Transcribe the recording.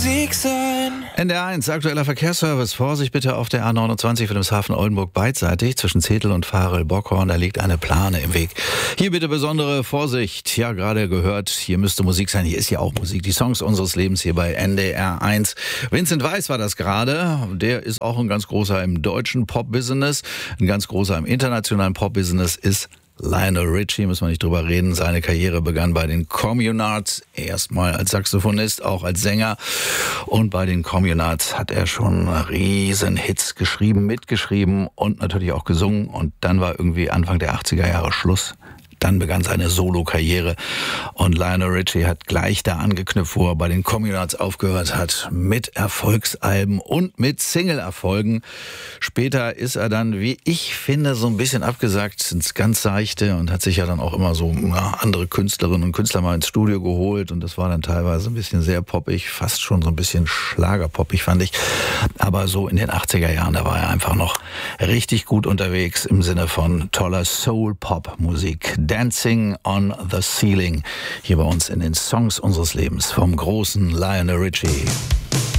Musik sein. NDR1, aktueller Verkehrsservice. Vorsicht bitte auf der A29 Wilhelmshaven Oldenburg beidseitig zwischen Zetel und Varel-Bockhorn. Da liegt eine Plane im Weg. Hier bitte besondere Vorsicht. Ja, gerade gehört, hier müsste Musik sein. Hier ist ja auch Musik. Die Songs unseres Lebens hier bei NDR1. Vincent Weiss war das gerade. Der ist auch ein ganz großer im deutschen Pop-Business. Ein ganz großer im internationalen Pop-Business ist Lionel Richie, müssen wir nicht drüber reden. Seine Karriere begann bei den Communards, erstmal als Saxophonist, auch als Sänger. Und bei den Communards hat er schon riesen Hits geschrieben, mitgeschrieben und natürlich auch gesungen. Und dann war irgendwie Anfang der 80er Jahre Schluss. Dann begann seine Solo-Karriere und Lionel Richie hat gleich da angeknüpft, wo er bei den Communards aufgehört hat, mit Erfolgsalben und mit Single-Erfolgen. Später ist er dann, wie ich finde, so ein bisschen abgesagt ins ganz Seichte und hat sich ja dann auch immer so andere Künstlerinnen und Künstler mal ins Studio geholt und das war dann teilweise ein bisschen sehr poppig, fast schon so ein bisschen schlagerpoppig, fand ich. Aber so in den 80er Jahren, da war er einfach noch richtig gut unterwegs im Sinne von toller Soul-Pop-Musik. Dancing on the Ceiling, hier bei uns in den Songs unseres Lebens vom großen Lionel Richie.